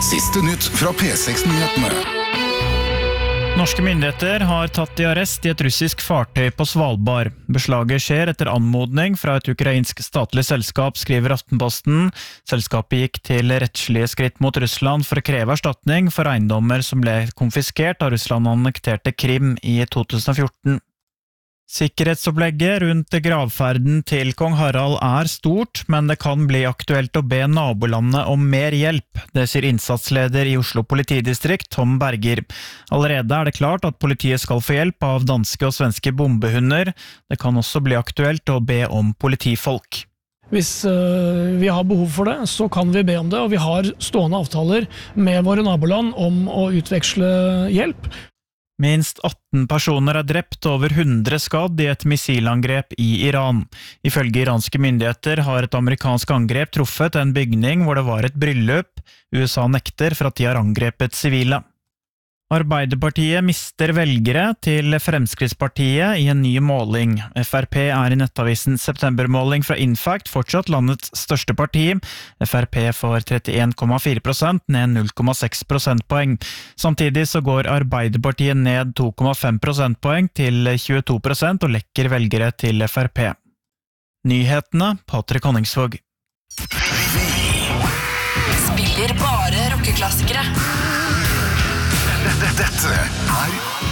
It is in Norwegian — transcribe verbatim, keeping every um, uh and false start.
Siste nytt fra P seks-nyhetene. Norske myndigheter har tatt i arrest i et russisk fartøy på Svalbard. Beslaget skjer etter anmodning fra et ukrainsk statlig selskap, skriver Aftenposten. Selskapet gikk til rettslige skritt mot Russland for å kreve erstatning for eiendommer som ble konfiskert av Russland annekterte Krim i to tusen og fjorten. Sikkerhetsopplegget rundt gravferden til kong Harald er stort, men det kan bli aktuelt å be nabolandet om mer hjelp. Det sier innsatsleder i Oslo politidistrikt, Tom Berger. Allerede er det klart at politiet skal få hjelp av danske og svenske bombehunder. Det kan også bli aktuelt å be om politifolk. Hvis uh, vi har behov for det, så kan vi be om det, og vi har stående avtaler med våre naboland om å utveksle hjelp. Minst atten personer er drept og over hundre skadd i et missilangrep i Iran. Ifølge iranske myndigheter har et amerikansk angrep truffet en bygning hvor det var et bryllup. U S A nekter for at de har angrepet sivile. Arbeiderpartiet mister velgere til Fremskrittspartiet i en ny måling. F R P er i Nettavisen septembermåling fra Infact fortsatt landets største parti. F R P får trettien komma fire prosent, ned null komma seks prosentpoeng. Samtidig så går Arbeiderpartiet ned to komma fem prosentpoeng til tjueto prosent og lekker velgere til F R P. Nyhetene, Patrick Honningsvåg. Spiller bare rockeklassikere. Dette er